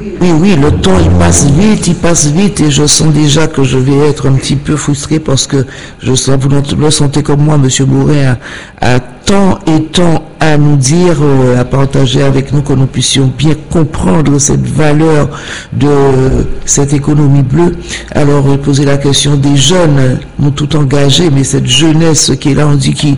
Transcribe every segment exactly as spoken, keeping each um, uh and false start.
Oui, oui, le temps il passe vite, il passe vite et je sens déjà que je vais être un petit peu frustré parce que je sens, vous le sentez comme moi, Monsieur Bourret, a, a tant et tant à nous dire, euh, à partager avec nous, que nous puissions bien comprendre cette valeur de cette économie bleue. Alors, euh, poser la question des jeunes, nous tout engagés, mais cette jeunesse qui est là, on dit qui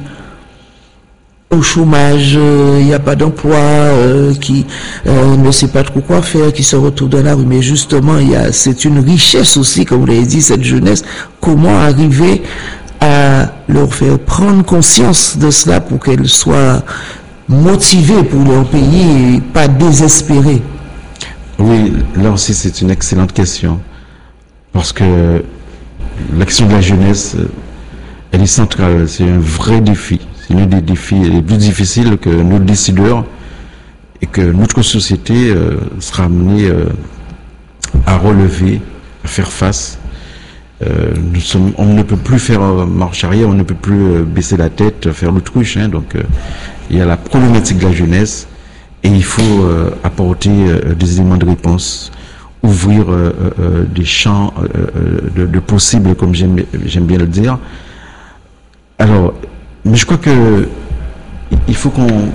au chômage, il euh, n'y a pas d'emploi, euh, qui euh, ne sait pas trop quoi faire, qui se retrouve dans la rue. Mais justement, il y a, c'est une richesse aussi, comme vous l'avez dit, cette jeunesse. Comment arriver à leur faire prendre conscience de cela pour qu'elles soient motivées pour leur pays et pas désespérées? Oui, là aussi c'est une excellente question. Parce que l'action de la jeunesse, elle est centrale, c'est un vrai défi. C'est l'un des défis les plus difficiles que nos décideurs et que notre société euh, sera amenée euh, à relever, à faire face. Euh, nous sommes, on ne peut plus faire marche arrière, on ne peut plus euh, baisser la tête, faire l'autruche. Hein, donc euh, il y a la problématique de la jeunesse et il faut euh, apporter euh, des éléments de réponse, ouvrir euh, euh, des champs euh, de, de possibles, comme j'aime, j'aime bien le dire. Alors, mais je crois que il faut qu'on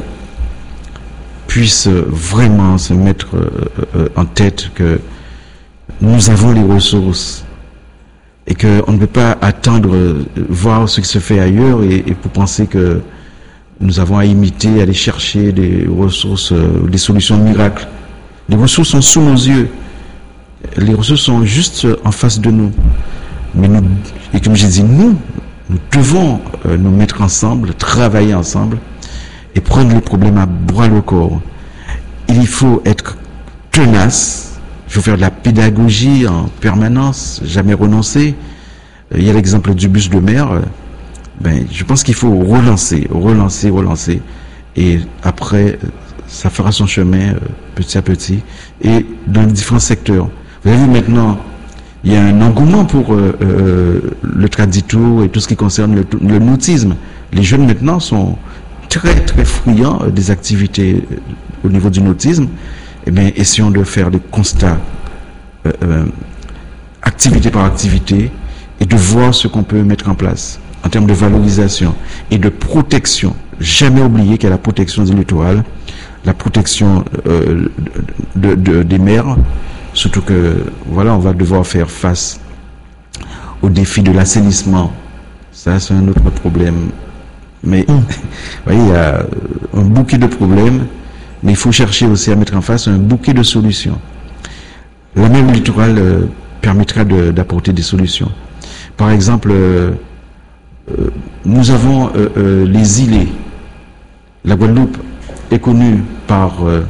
puisse vraiment se mettre euh, en tête que nous avons les ressources et qu'on ne peut pas attendre euh, voir ce qui se fait ailleurs et, et pour penser que nous avons à imiter, aller chercher des ressources, euh, des solutions miracles. Les ressources sont sous nos yeux. Les ressources sont juste en face de nous. Mais nous, et comme j'ai dit, nous, nous devons euh, nous mettre ensemble, travailler ensemble et prendre les problèmes à bras le corps. Il faut être tenace, il faut faire de la pédagogie en permanence, jamais renoncer. Euh, il y a l'exemple du bus de mer. Euh, ben, je pense qu'il faut relancer, relancer, relancer. Et après, ça fera son chemin euh, petit à petit et dans les différents secteurs. Vous avez vu maintenant, il y a un engouement pour euh, euh, le tradito et tout ce qui concerne le, le nautisme. Les jeunes maintenant sont très très friands des activités au niveau du nautisme. Eh bien, essayons de faire des constats, euh, euh, activité par activité, et de voir ce qu'on peut mettre en place en termes de valorisation et de protection. Jamais oublier qu'il y a la protection du littoral, la protection euh, de, de, des mers. Surtout que, voilà, on va devoir faire face au défi de l'assainissement. Ça, c'est un autre problème. Mais, mmh. vous voyez, il y a un bouquet de problèmes, mais il faut chercher aussi à mettre en face un bouquet de solutions. La mer littorale euh, permettra de, d'apporter des solutions. Par exemple, euh, euh, nous avons euh, euh, les îlets. La Guadeloupe est connue par euh,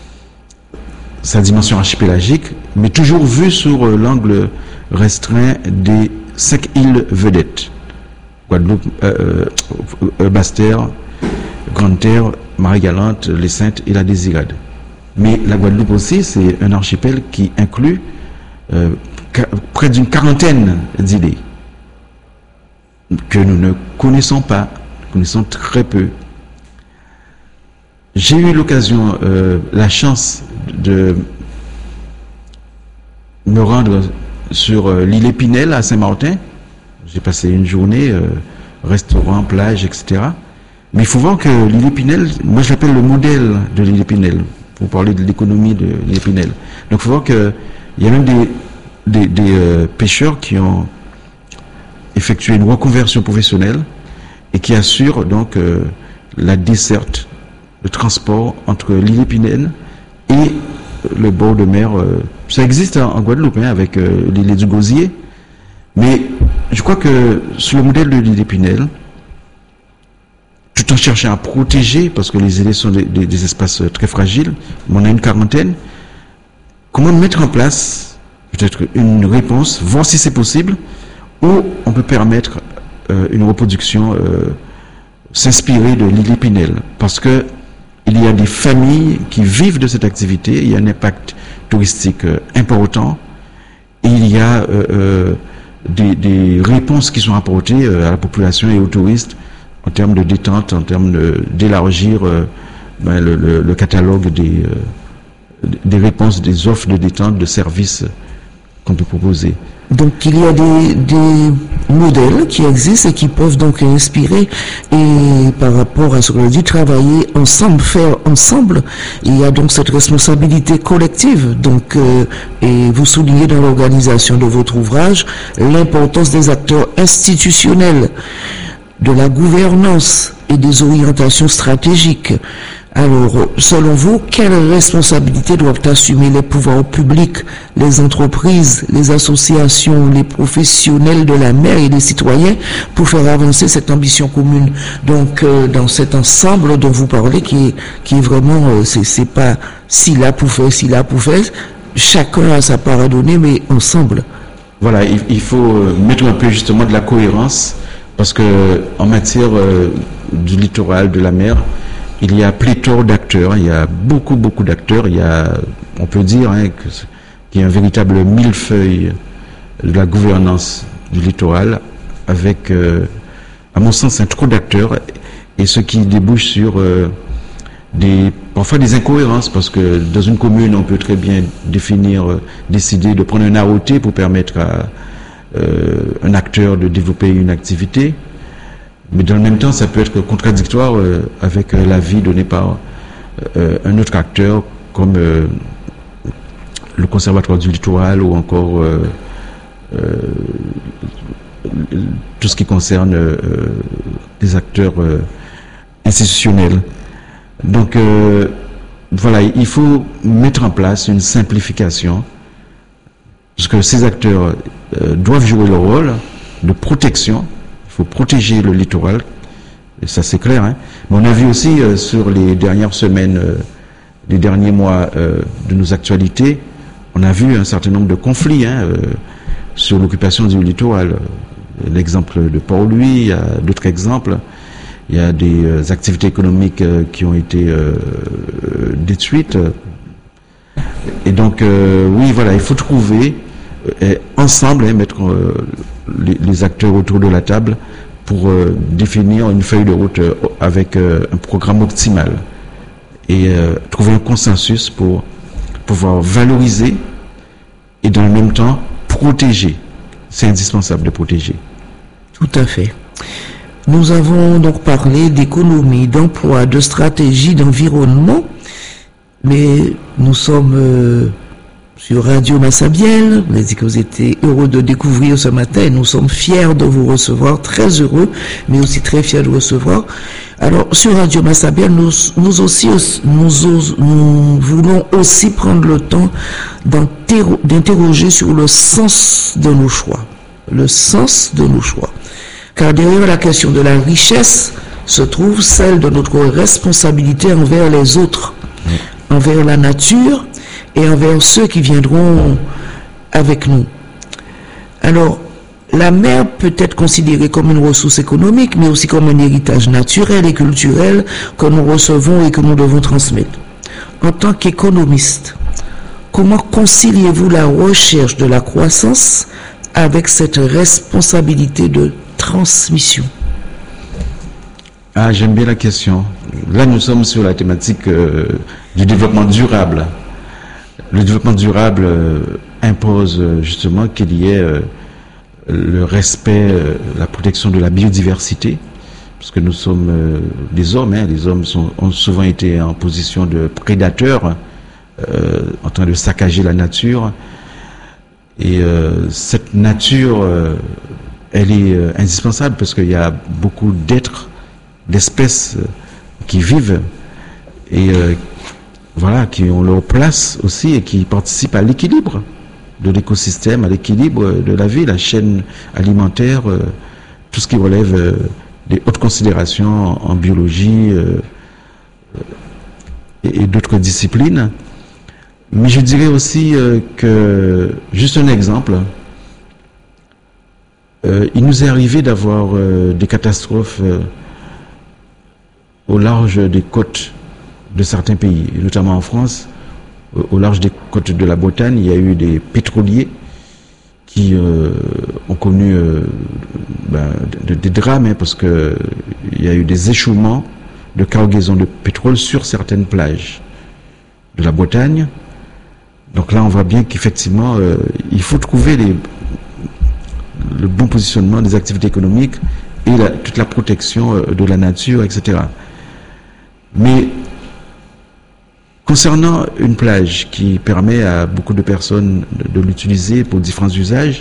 sa dimension archipélagique, mais toujours vue sur euh, l'angle restreint des cinq îles vedettes. Guadeloupe, euh, euh, Basse-Terre, Grande-Terre, Marie-Galante, les Saintes et la Désirade. Mais la Guadeloupe aussi, c'est un archipel qui inclut euh, près d'une quarantaine d'îlets que nous ne connaissons pas, connaissons très peu. J'ai eu l'occasion, euh, la chance de me rendre sur euh, l'île Épinel à Saint-Martin. J'ai passé une journée, euh, restaurant, plage, et cetera. Mais il faut voir que l'île Épinel, moi je l'appelle le modèle de l'île Épinel, pour parler de l'économie de l'île Épinel. Donc il faut voir qu'il y a même des, des, des euh, pêcheurs qui ont effectué une reconversion professionnelle et qui assurent donc euh, la desserte, le transport entre l'île Épinel et le bord de mer. Euh, ça existe en, en Guadeloupe, hein, avec euh, l'île du Gosier. Mais je crois que sur le modèle de l'île Épinel, tout en cherchant à protéger, parce que les îles sont des, des, des espaces très fragiles, on a une quarantaine, comment mettre en place peut-être une réponse, voir si c'est possible, ou on peut permettre euh, une reproduction, euh, s'inspirer de l'île Épinel, parce que il y a des familles qui vivent de cette activité, il y a un impact touristique euh, important, et il y a euh, euh, des, des réponses qui sont apportées euh, à la population et aux touristes en termes de détente, en termes de, d'élargir euh, ben, le, le, le catalogue des, euh, des réponses, des offres de détente, de services qu'on peut proposer. Donc il y a des, des modèles qui existent et qui peuvent donc inspirer, et par rapport à ce que je dis, travailler ensemble, faire ensemble. Il y a donc cette responsabilité collective. Donc euh, et vous soulignez dans l'organisation de votre ouvrage l'importance des acteurs institutionnels, de la gouvernance et des orientations stratégiques. Alors, selon vous, quelles responsabilités doivent assumer les pouvoirs publics, les entreprises, les associations, les professionnels de la mer et les citoyens pour faire avancer cette ambition commune? Donc, euh, dans cet ensemble dont vous parlez, qui est, qui est vraiment, euh, c'est, c'est pas si là pour faire, si là pour faire, chacun a sa part à donner, mais ensemble. Voilà, il, il faut mettre un peu justement de la cohérence, parce que en matière euh, du littoral, de la mer, il y a pléthore d'acteurs, il y a beaucoup, beaucoup d'acteurs. Il y a, on peut dire hein, que, qu'il y a un véritable millefeuille de la gouvernance du littoral, avec, euh, à mon sens, un trop d'acteurs, et ce qui débouche sur euh, des, parfois des incohérences, parce que dans une commune, on peut très bien définir, euh, décider de prendre un A O T pour permettre à euh, un acteur de développer une activité. Mais dans le même temps, ça peut être contradictoire euh, avec euh, l'avis donné par euh, un autre acteur, comme euh, le Conservatoire du littoral, ou encore euh, euh, tout ce qui concerne euh, des acteurs euh, institutionnels. Donc euh, voilà, il faut mettre en place une simplification, parce que ces acteurs euh, doivent jouer leur rôle de protection. Il faut protéger le littoral, et ça c'est clair. Hein. Mais on a vu aussi euh, sur les dernières semaines, euh, les derniers mois euh, de nos actualités, on a vu un certain nombre de conflits hein, euh, sur l'occupation du littoral. L'exemple de Port-Louis, il y a d'autres exemples. Il y a des euh, activités économiques euh, qui ont été euh, euh, détruites. Et donc, euh, oui, voilà, il faut trouver euh, ensemble, hein, mettre euh, les, les acteurs autour de la table pour euh, définir une feuille de route euh, avec euh, un programme optimal et euh, trouver un consensus pour pouvoir valoriser et dans le même temps protéger. C'est indispensable de protéger. Tout à fait. Nous avons donc parlé d'économie, d'emploi, de stratégie, d'environnement, mais nous sommes euh, sur Radio Massabielle. Vous avez dit que vous étiez heureux de découvrir ce matin, et nous sommes fiers de vous recevoir, très heureux, mais aussi très fiers de vous recevoir. Alors, sur Radio Massabielle, nous, nous aussi, nous, nous voulons aussi prendre le temps d'interroger sur le sens de nos choix. Le sens de nos choix. Car derrière la question de la richesse se trouve celle de notre responsabilité envers les autres, envers la nature et envers ceux qui viendront avec nous. Alors, la mer peut être considérée comme une ressource économique, mais aussi comme un héritage naturel et culturel que nous recevons et que nous devons transmettre. En tant qu'économiste, comment conciliez-vous la recherche de la croissance avec cette responsabilité de transmission? Ah, j'aime bien la question. Là, nous sommes sur la thématique euh, du développement durable. Le développement durable euh, impose euh, justement qu'il y ait euh, le respect, euh, la protection de la biodiversité, parce que nous sommes euh, des hommes. Hein, les hommes sont, ont souvent été en position de prédateurs, euh, en train de saccager la nature. Et euh, cette nature, euh, elle est euh, indispensable, parce qu'il y a beaucoup d'êtres, d'espèces euh, qui vivent et euh, voilà, qui ont leur place aussi et qui participent à l'équilibre de l'écosystème, à l'équilibre de la vie, la chaîne alimentaire, euh, tout ce qui relève euh, des hautes considérations en biologie euh, et, et d'autres disciplines. Mais je dirais aussi euh, que, juste un exemple, euh, il nous est arrivé d'avoir euh, des catastrophes euh, au large des côtes de certains pays, et notamment en France, au large des côtes de la Bretagne. Il y a eu des pétroliers qui euh, ont connu euh, ben, des de drames, hein, parce que il y a eu des échouements de cargaisons de pétrole sur certaines plages de la Bretagne, Donc là, on voit bien qu'effectivement, euh, il faut trouver les, le bon positionnement des activités économiques et la, toute la protection euh, de la nature, et cetera. Mais concernant une plage qui permet à beaucoup de personnes de, de l'utiliser pour différents usages,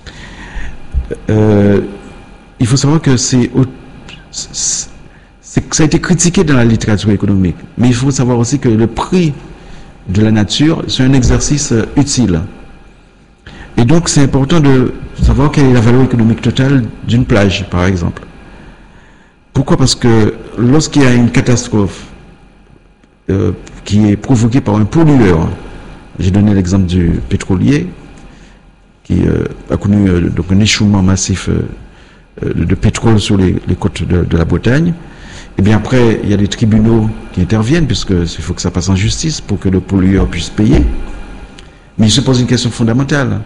euh, il faut savoir que c'est, c'est, ça a été critiqué dans la littérature économique, mais il faut savoir aussi que le prix de la nature, c'est un exercice utile. Et donc, c'est important de savoir quelle est la valeur économique totale d'une plage, par exemple. Pourquoi? Parce que lorsqu'il y a une catastrophe euh, qui est provoquée par un pollueur, j'ai donné l'exemple du pétrolier, qui euh, a connu euh, donc un échouement massif euh, de pétrole sur les, les côtes de, de la Bretagne. Et bien après, il y a des tribunaux qui interviennent, puisqu'il faut que ça passe en justice pour que le pollueur puisse payer. Mais il se pose une question fondamentale.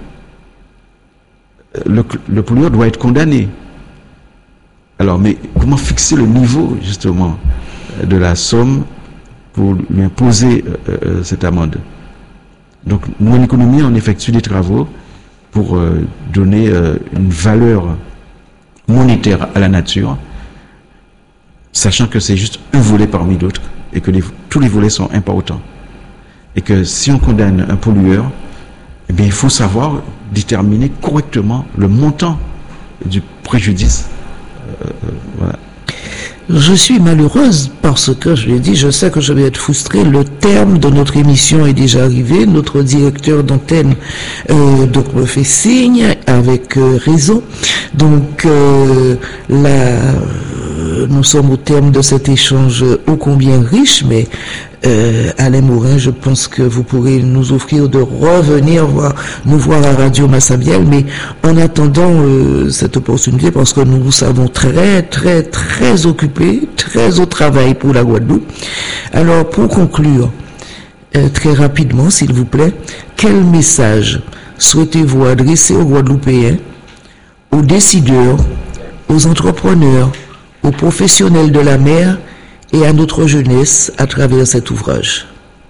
Le, le pollueur doit être condamné. Alors, mais comment fixer le niveau, justement, de la somme pour lui imposer euh, cette amende? Donc, nous, en économie, on effectue des travaux pour euh, donner euh, une valeur monétaire à la nature, sachant que c'est juste un volet parmi d'autres et que les, tous les volets sont importants. Et que si on condamne un pollueur, eh bien, il faut savoir déterminer correctement le montant du préjudice. Euh, euh, voilà. Je suis malheureuse parce que, je l'ai dit, je sais que je vais être frustrée. Le terme de notre émission est déjà arrivé. Notre directeur d'antenne euh, donc me fait signe avec euh, raison. Donc euh, là, euh, nous sommes au terme de cet échange ô combien riche, mais Euh, Alain Morin, je pense que vous pourrez nous offrir de revenir voir, nous voir à Radio Massabielle, mais en attendant euh, cette opportunité, parce que nous vous savons très, très, très occupés, très au travail pour la Guadeloupe. Alors, pour conclure, euh, très rapidement, s'il vous plaît, quel message souhaitez-vous adresser aux Guadeloupéens, aux décideurs, aux entrepreneurs, aux professionnels de la mer et à notre jeunesse à travers cet ouvrage?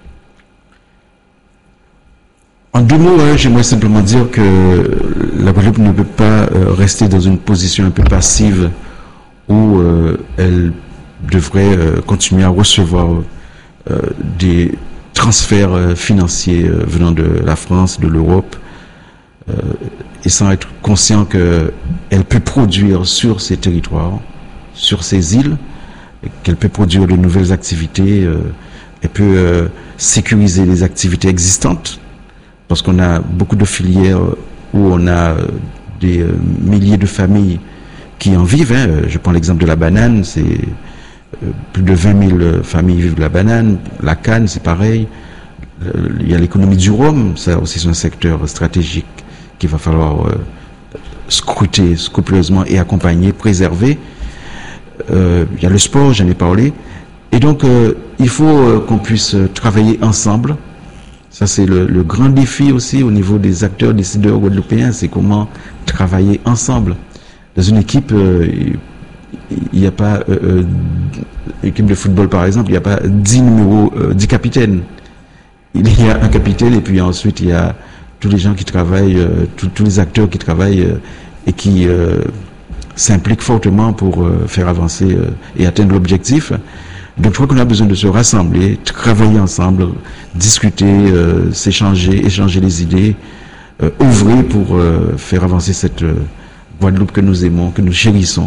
En deux mots, hein, j'aimerais simplement dire que la Guadeloupe ne peut pas euh, rester dans une position un peu passive où euh, elle devrait euh, continuer à recevoir euh, des transferts euh, financiers euh, venant de la France, de l'Europe, euh, et sans être conscient qu'elle peut produire sur ces territoires, sur ces îles, qu'elle peut produire de nouvelles activités, euh, elle peut euh, sécuriser les activités existantes, parce qu'on a beaucoup de filières où on a des euh, milliers de familles qui en vivent. Hein. Je prends l'exemple de la banane, c'est euh, plus de vingt mille familles vivent de la banane. La canne, c'est pareil. Euh, il y a l'économie du rhum, ça aussi c'est un secteur stratégique qu'il va falloir euh, scruter scrupuleusement et accompagner, préserver. Euh, il y a le sport, j'en ai parlé. Et donc, euh, il faut euh, qu'on puisse travailler ensemble. Ça, c'est le, le grand défi aussi au niveau des acteurs, décideurs guadeloupéens, c'est comment travailler ensemble. Dans une équipe, euh, il n'y a pas, euh, euh, équipe de football par exemple, il n'y a pas dix numéros, euh, dix capitaines. Il y a un capitaine et puis ensuite il y a tous les gens qui travaillent, euh, tous, tous les acteurs qui travaillent euh, et qui euh, s'impliquent fortement pour euh, faire avancer euh, et atteindre l'objectif. Donc je crois qu'on a besoin de se rassembler, travailler ensemble, discuter, euh, s'échanger, échanger les idées, euh, œuvrer pour euh, faire avancer cette euh, Guadeloupe que nous aimons, que nous chérissons.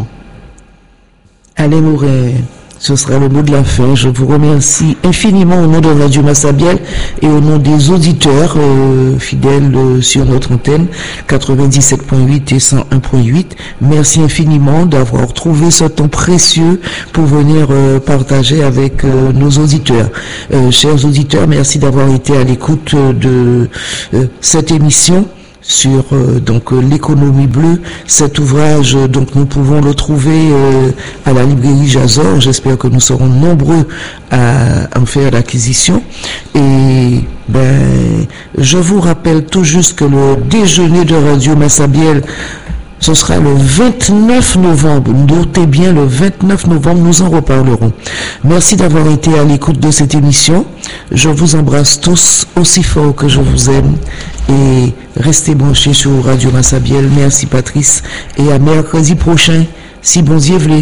Alain Morin, ce sera le mot de la fin. Je vous remercie infiniment au nom de Radio Massabielle et au nom des auditeurs euh, fidèles euh, sur notre antenne quatre-vingt-dix-sept point huit et cent un point huit. Merci infiniment d'avoir trouvé ce temps précieux pour venir euh, partager avec euh, nos auditeurs. Euh, chers auditeurs, merci d'avoir été à l'écoute de euh, cette émission sur euh, donc euh, l'économie bleue. Cet ouvrage, euh, donc nous pouvons le trouver euh, à la librairie Jazor. J'espère que nous serons nombreux à en faire l'acquisition. Et ben, je vous rappelle tout juste que le déjeuner de Radio Massabielle Ce sera le vingt-neuf novembre. Notez bien, le vingt-neuf novembre, nous en reparlerons. Merci d'avoir été à l'écoute de cette émission. Je vous embrasse tous aussi fort que je vous aime. Et restez branchés sur Radio Massabielle. Merci Patrice. Et à mercredi prochain, si bon Dieu veut.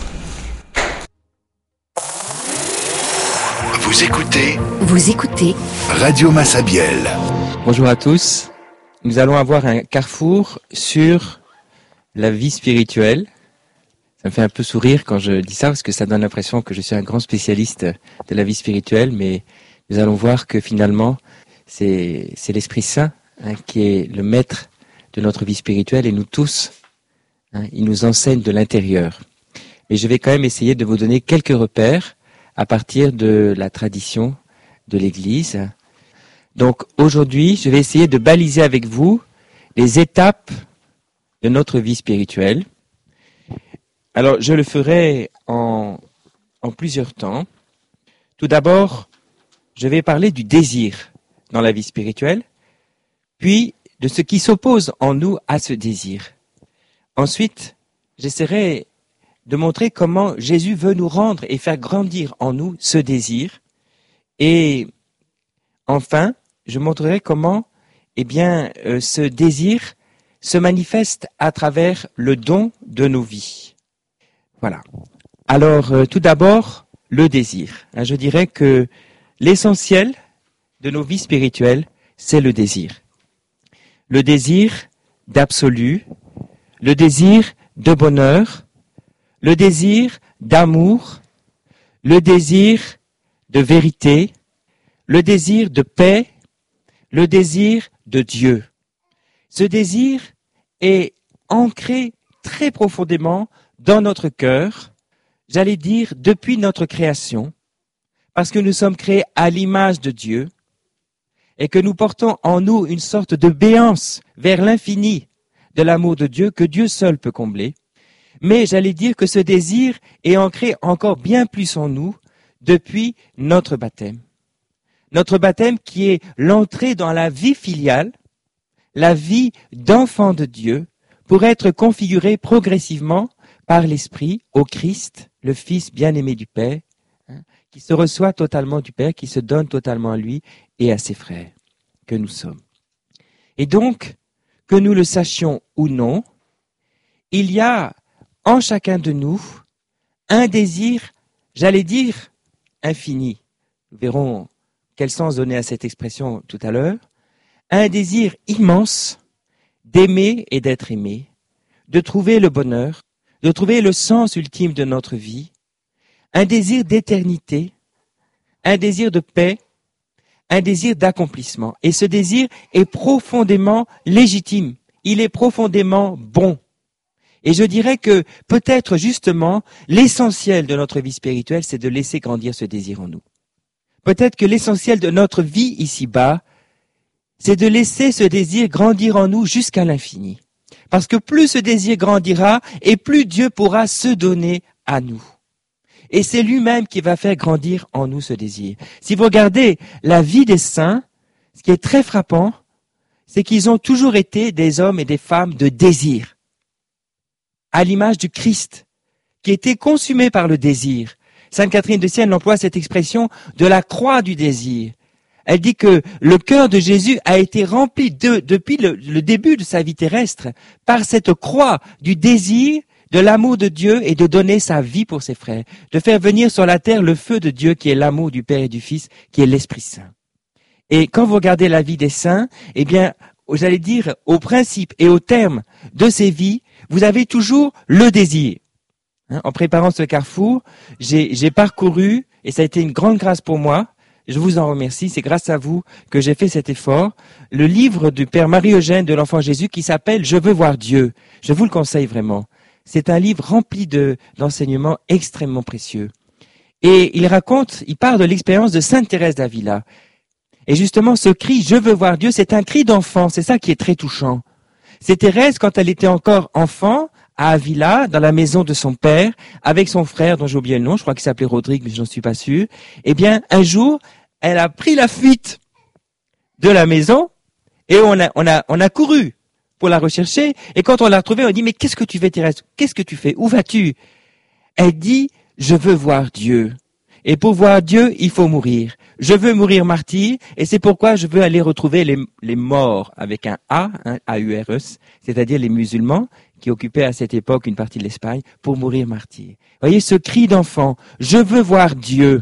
Vous écoutez Vous écoutez Radio Massabielle. Bonjour à tous. Nous allons avoir un carrefour sur la vie spirituelle. Ça me fait un peu sourire quand je dis ça parce que ça donne l'impression que je suis un grand spécialiste de la vie spirituelle, mais nous allons voir que finalement c'est, c'est l'Esprit Saint hein, qui est le maître de notre vie spirituelle et nous tous, hein, il nous enseigne de l'intérieur. Mais je vais quand même essayer de vous donner quelques repères à partir de la tradition de l'Église. Donc aujourd'hui, je vais essayer de baliser avec vous les étapes de notre vie spirituelle. Alors, je le ferai en, en plusieurs temps. Tout d'abord, je vais parler du désir dans la vie spirituelle, puis de ce qui s'oppose en nous à ce désir. Ensuite, j'essaierai de montrer comment Jésus veut nous rendre et faire grandir en nous ce désir. Et enfin, je montrerai comment eh bien, euh, ce désir se manifeste à travers le don de nos vies. Voilà. Alors, euh, tout d'abord, le désir. Hein, je dirais que l'essentiel de nos vies spirituelles, c'est le désir. Le désir d'absolu, le désir de bonheur, le désir d'amour, le désir de vérité, le désir de paix, le désir de Dieu. Ce désir est ancré très profondément dans notre cœur, j'allais dire depuis notre création, parce que nous sommes créés à l'image de Dieu et que nous portons en nous une sorte de béance vers l'infini de l'amour de Dieu que Dieu seul peut combler. Mais j'allais dire que ce désir est ancré encore bien plus en nous depuis notre baptême. Notre baptême qui est l'entrée dans la vie filiale, la vie d'enfant de Dieu, pour être configuré progressivement par l'Esprit au Christ, le Fils bien-aimé du Père, hein, qui se reçoit totalement du Père, qui se donne totalement à lui et à ses frères, que nous sommes. Et donc, que nous le sachions ou non, il y a en chacun de nous un désir, j'allais dire, infini. Nous verrons quel sens donner à cette expression tout à l'heure. Un désir immense d'aimer et d'être aimé, de trouver le bonheur, de trouver le sens ultime de notre vie, un désir d'éternité, un désir de paix, un désir d'accomplissement. Et ce désir est profondément légitime, il est profondément bon. Et je dirais que peut-être justement l'essentiel de notre vie spirituelle, c'est de laisser grandir ce désir en nous. Peut-être que l'essentiel de notre vie ici-bas, c'est de laisser ce désir grandir en nous jusqu'à l'infini. Parce que plus ce désir grandira, et plus Dieu pourra se donner à nous. Et c'est lui-même qui va faire grandir en nous ce désir. Si vous regardez la vie des saints, ce qui est très frappant, c'est qu'ils ont toujours été des hommes et des femmes de désir. À l'image du Christ, qui était consumé par le désir. Sainte Catherine de Sienne emploie cette expression de la croix du désir. Elle dit que le cœur de Jésus a été rempli de, depuis le, le début de sa vie terrestre par cette croix du désir, de l'amour de Dieu et de donner sa vie pour ses frères, de faire venir sur la terre le feu de Dieu qui est l'amour du Père et du Fils, qui est l'Esprit Saint. Et quand vous regardez la vie des saints, eh bien, j'allais dire, au principe et au terme de ces vies, vous avez toujours le désir. Hein, en préparant ce carrefour, j'ai, j'ai parcouru, et ça a été une grande grâce pour moi, je vous en remercie, c'est grâce à vous que j'ai fait cet effort, le livre du Père Marie-Eugène de l'Enfant Jésus qui s'appelle « Je veux voir Dieu ». Je vous le conseille vraiment. C'est un livre rempli de, d'enseignements extrêmement précieux. Et il raconte, il parle de l'expérience de Sainte Thérèse d'Avila. Et justement, ce cri « Je veux voir Dieu », c'est un cri d'enfant, c'est ça qui est très touchant. C'est Thérèse, quand elle était encore enfant, à Avila, dans la maison de son père, avec son frère, dont j'ai oublié le nom, je crois qu'il s'appelait Rodrigue, mais je n'en suis pas sûr. Eh bien, un jour, elle a pris la fuite de la maison, et on a, on a, on a couru pour la rechercher. Et quand on l'a retrouvée, on dit, mais qu'est-ce que tu fais, Thérèse? Qu'est-ce que tu fais? Où vas-tu? Elle dit, je veux voir Dieu. Et pour voir Dieu, il faut mourir. Je veux mourir martyr, et c'est pourquoi je veux aller retrouver les, les morts avec un A, hein, A U R S, c'est-à-dire les musulmans qui occupaient à cette époque une partie de l'Espagne, pour mourir martyr. Vous voyez ce cri d'enfant, je veux voir Dieu.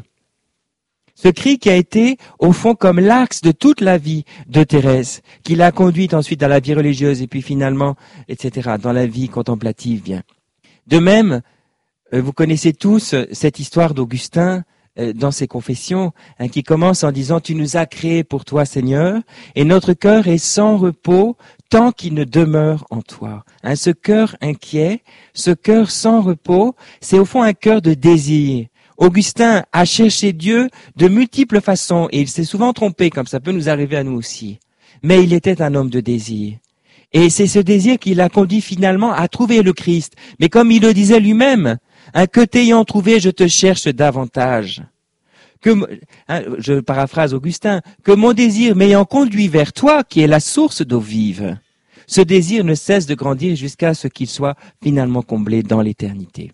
Ce cri qui a été, au fond, comme l'axe de toute la vie de Thérèse, qui l'a conduite ensuite dans la vie religieuse, et puis finalement, et cetera, dans la vie contemplative, bien. De même, vous connaissez tous cette histoire d'Augustin, dans ses confessions, hein, qui commence en disant « Tu nous as créés pour toi, Seigneur, et notre cœur est sans repos tant qu'il ne demeure en toi. Hein, » Ce cœur inquiet, ce cœur sans repos, c'est au fond un cœur de désir. Augustin a cherché Dieu de multiples façons, et il s'est souvent trompé, comme ça peut nous arriver à nous aussi. Mais il était un homme de désir. Et c'est ce désir qui l'a conduit finalement à trouver le Christ. Mais comme il le disait lui-même, hein, que t'ayant trouvé, je te cherche davantage. Que, hein, je paraphrase Augustin, que mon désir m'ayant conduit vers toi, qui est la source d'eau vive, ce désir ne cesse de grandir jusqu'à ce qu'il soit finalement comblé dans l'éternité.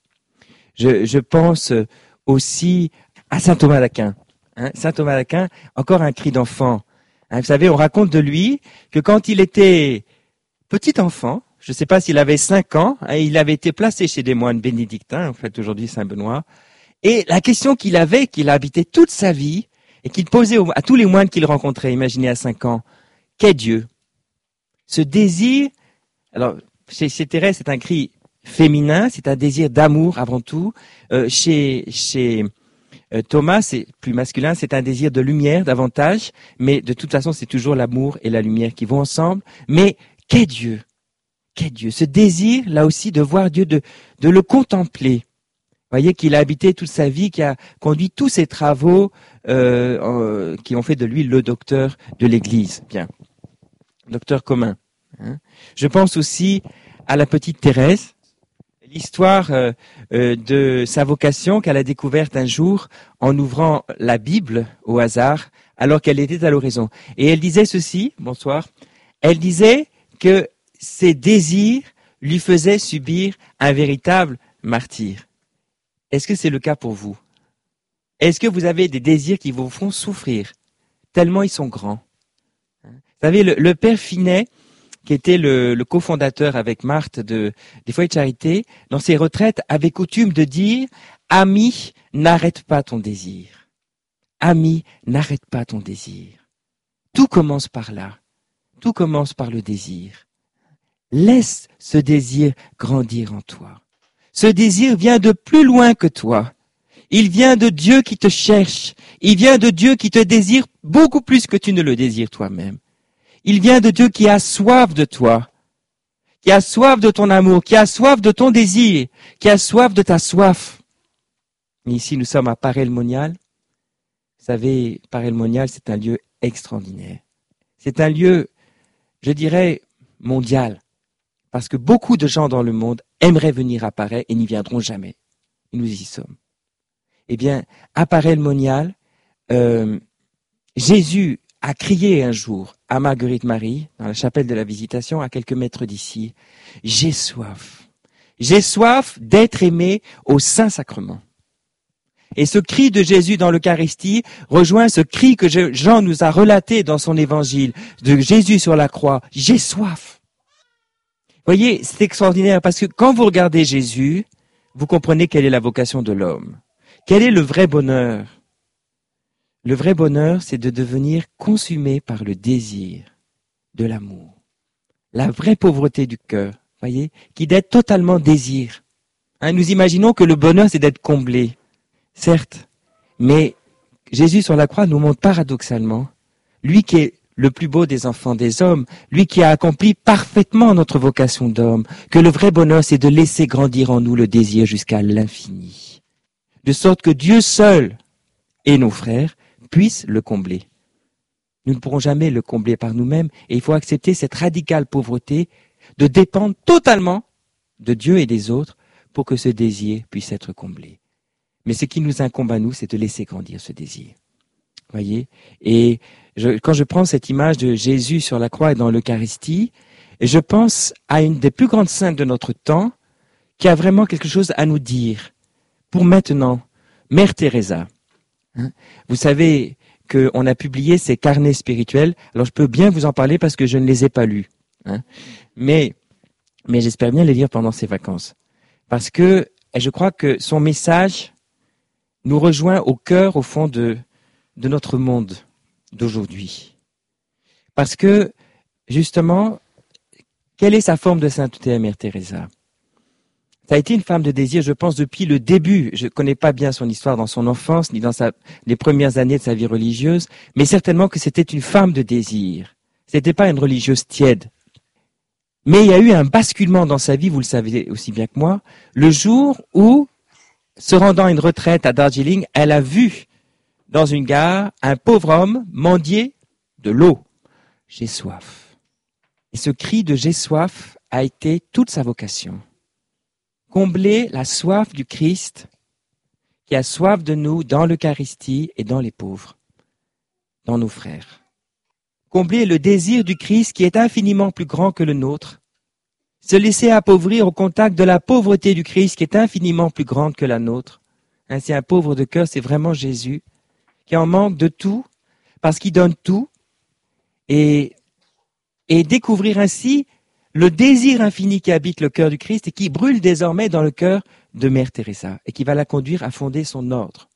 Je, je pense aussi à saint Thomas d'Aquin. Hein, saint Thomas d'Aquin, encore un cri d'enfant. Hein, vous savez, on raconte de lui que quand il était petit enfant, je ne sais pas s'il avait cinq ans, hein, il avait été placé chez des moines bénédictins, en fait aujourd'hui Saint-Benoît, et la question qu'il avait, qu'il a habité toute sa vie, et qu'il posait à tous les moines qu'il rencontrait, imaginez à cinq ans, qu'est Dieu? Ce désir, alors chez, chez Thérèse c'est un cri féminin, c'est un désir d'amour avant tout. Euh, chez chez euh, Thomas, c'est plus masculin, c'est un désir de lumière davantage, mais de toute façon, c'est toujours l'amour et la lumière qui vont ensemble. Mais qu'est Dieu? Qu'est Dieu? Ce désir, là aussi, de voir Dieu, de de le contempler. Vous voyez qu'il a habité toute sa vie, qui a conduit tous ses travaux, euh, euh, qui ont fait de lui le docteur de l'Église. Bien, docteur commun. Hein. Je pense aussi à la petite Thérèse. L'histoire euh, euh, de sa vocation qu'elle a découverte un jour en ouvrant la Bible au hasard alors qu'elle était à l'horizon. Et elle disait ceci, bonsoir, elle disait que ses désirs lui faisaient subir un véritable martyre. Est-ce que c'est le cas pour vous? Est-ce que vous avez des désirs qui vous font souffrir tellement ils sont grands? Vous savez, le, le père Finet, qui était le, le cofondateur avec Marthe de, des Foyers de Charité, dans ses retraites, avait coutume de dire « Ami, n'arrête pas ton désir. Ami, n'arrête pas ton désir. » Tout commence par là. Tout commence par le désir. Laisse ce désir grandir en toi. Ce désir vient de plus loin que toi. Il vient de Dieu qui te cherche. Il vient de Dieu qui te désire beaucoup plus que tu ne le désires toi-même. Il vient de Dieu qui a soif de toi, qui a soif de ton amour, qui a soif de ton désir, qui a soif de ta soif. Et ici, nous sommes à Paray-le-Monial. Vous savez, Paray-le-Monial, c'est un lieu extraordinaire. C'est un lieu, je dirais, mondial. Parce que beaucoup de gens dans le monde aimeraient venir à Paray et n'y viendront jamais. Et nous y sommes. Eh bien, à Paray-le-Monial, euh, Jésus a crié un jour à Marguerite Marie, dans la chapelle de la Visitation, à quelques mètres d'ici, « J'ai soif. J'ai soif d'être aimé au Saint-Sacrement. » Et ce cri de Jésus dans l'Eucharistie rejoint ce cri que Jean nous a relaté dans son évangile, de Jésus sur la croix, « J'ai soif. » Vous voyez, c'est extraordinaire parce que quand vous regardez Jésus, vous comprenez quelle est la vocation de l'homme. Quel est le vrai bonheur? Le vrai bonheur, c'est de devenir consumé par le désir de l'amour. La vraie pauvreté du cœur, voyez, qui d'être totalement désir. Hein, nous imaginons que le bonheur, c'est d'être comblé. Certes, mais Jésus sur la croix nous montre paradoxalement, lui qui est le plus beau des enfants des hommes, lui qui a accompli parfaitement notre vocation d'homme, que le vrai bonheur, c'est de laisser grandir en nous le désir jusqu'à l'infini. De sorte que Dieu seul et nos frères puissent le combler. Nous ne pourrons jamais le combler par nous-mêmes et il faut accepter cette radicale pauvreté de dépendre totalement de Dieu et des autres pour que ce désir puisse être comblé. Mais ce qui nous incombe à nous, c'est de laisser grandir ce désir. Voyez? Et je, quand je prends cette image de Jésus sur la croix et dans l'Eucharistie, Et je pense à une des plus grandes saintes de notre temps qui a vraiment quelque chose à nous dire. Pour maintenant, Mère Teresa. Hein? Vous savez qu'on a publié ces carnets spirituels. Alors je peux bien vous en parler parce que je ne les ai pas lus. Hein? Mais, mais j'espère bien les lire pendant ces vacances. Parce que je crois que son message nous rejoint au cœur, au fond, de, de notre monde d'aujourd'hui. Parce que, justement, quelle est sa forme de sainteté à Mère Teresa? Ça a été une femme de désir, je pense, depuis le début. Je ne connais pas bien son histoire dans son enfance, ni dans sa, les premières années de sa vie religieuse, mais certainement que c'était une femme de désir. C'était pas une religieuse tiède. Mais il y a eu un basculement dans sa vie, vous le savez aussi bien que moi, le jour où, se rendant à une retraite à Darjeeling, elle a vu dans une gare un pauvre homme mendier de l'eau. J'ai soif. Et ce cri de j'ai soif a été toute sa vocation. Combler la soif du Christ qui a soif de nous dans l'Eucharistie et dans les pauvres, dans nos frères. Combler le désir du Christ qui est infiniment plus grand que le nôtre. Se laisser appauvrir au contact de la pauvreté du Christ qui est infiniment plus grande que la nôtre. Ainsi, un pauvre de cœur, c'est vraiment Jésus qui en manque de tout parce qu'il donne tout et, et découvrir ainsi le désir infini qui habite le cœur du Christ et qui brûle désormais dans le cœur de Mère Teresa et qui va la conduire à fonder son ordre.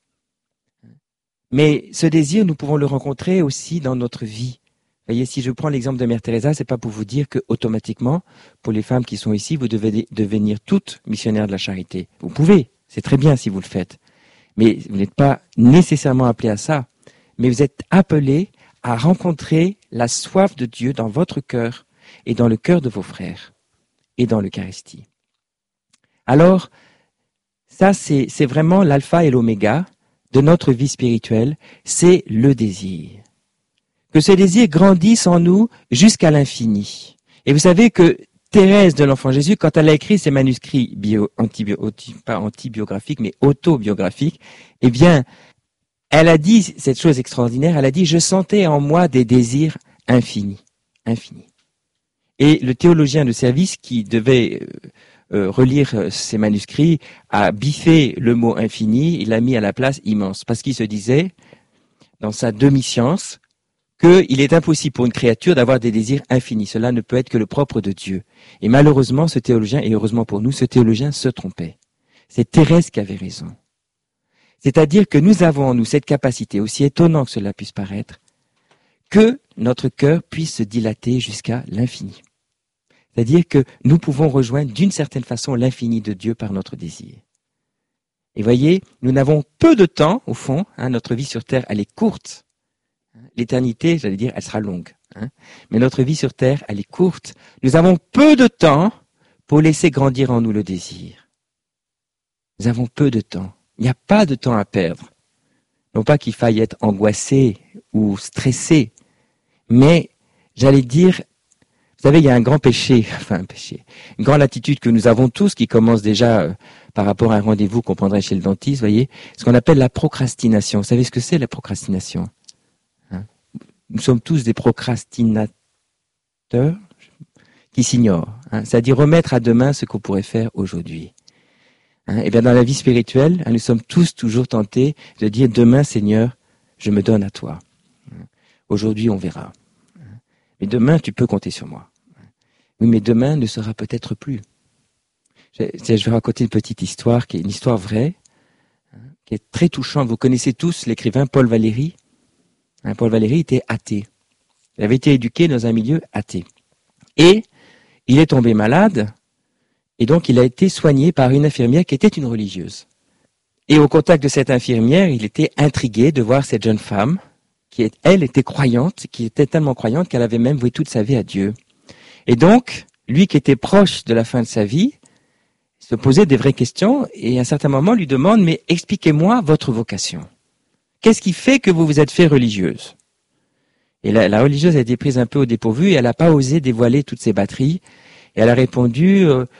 Mais ce désir, nous pouvons le rencontrer aussi dans notre vie. Vous voyez, si je prends l'exemple de Mère Teresa, c'est pas pour vous dire que automatiquement, pour les femmes qui sont ici, vous devez devenir toutes missionnaires de la charité. Vous pouvez, c'est très bien si vous le faites. Mais vous n'êtes pas nécessairement appelés à ça. Mais vous êtes appelés à rencontrer la soif de Dieu dans votre cœur et dans le cœur de vos frères et dans l'Eucharistie. Alors, ça c'est, c'est vraiment l'alpha et l'oméga de notre vie spirituelle, c'est le désir. Que ce désir grandisse en nous jusqu'à l'infini. Et vous savez que Thérèse de l'Enfant Jésus, quand elle a écrit ses manuscrits bio, antibio, pas antibiographiques, mais autobiographiques, eh bien, elle a dit cette chose extraordinaire, elle a dit « Je sentais en moi des désirs infinis, infinis ». Et le théologien de service qui devait euh, relire ces manuscrits a biffé le mot « infini », il l'a mis à la place « immense », parce qu'il se disait, dans sa demi-science, qu'il est impossible pour une créature d'avoir des désirs infinis. Cela ne peut être que le propre de Dieu. Et malheureusement, ce théologien, et heureusement pour nous, ce théologien se trompait. C'est Thérèse qui avait raison. C'est-à-dire que nous avons en nous cette capacité, aussi étonnant que cela puisse paraître, que notre cœur puisse se dilater jusqu'à l'infini. C'est-à-dire que nous pouvons rejoindre d'une certaine façon l'infini de Dieu par notre désir. Et voyez, nous n'avons peu de temps, au fond, hein, notre vie sur terre, elle est courte. L'éternité, j'allais dire, elle sera longue. Hein. Mais notre vie sur terre, elle est courte. Nous avons peu de temps pour laisser grandir en nous le désir. Nous avons peu de temps. Il n'y a pas de temps à perdre. Non pas qu'il faille être angoissé ou stressé, mais j'allais dire, vous savez, il y a un grand péché, enfin un péché, une grande attitude que nous avons tous qui commence déjà euh, par rapport à un rendez-vous qu'on prendrait chez le dentiste, voyez, ce qu'on appelle la procrastination. Vous savez ce que c'est la procrastination ? Nous sommes tous des procrastinateurs qui s'ignorent. Hein, c'est-à-dire remettre à demain ce qu'on pourrait faire aujourd'hui. Hein, et bien dans la vie spirituelle, hein, nous sommes tous toujours tentés de dire demain, Seigneur, je me donne à toi. Hein, aujourd'hui, on verra. Hein, mais demain, tu peux compter sur moi. Oui, mais demain ne sera peut-être plus. Je, je vais raconter une petite histoire qui est une histoire vraie, hein, qui est très touchante. Vous connaissez tous l'écrivain Paul Valéry. Hein, Paul Valéry était athée. Il avait été éduqué dans un milieu athée. Et il est tombé malade, et donc il a été soigné par une infirmière qui était une religieuse. Et au contact de cette infirmière, il était intrigué de voir cette jeune femme, qui elle était croyante, qui était tellement croyante qu'elle avait même voué toute sa vie à Dieu. Et donc, lui qui était proche de la fin de sa vie, se posait des vraies questions, et à un certain moment lui demande, mais expliquez-moi votre vocation. Qu'est-ce qui fait que vous vous êtes fait religieuse ? Et la, la religieuse a été prise un peu au dépourvu et elle n'a pas osé dévoiler toutes ses batteries. Et elle a répondu, euh,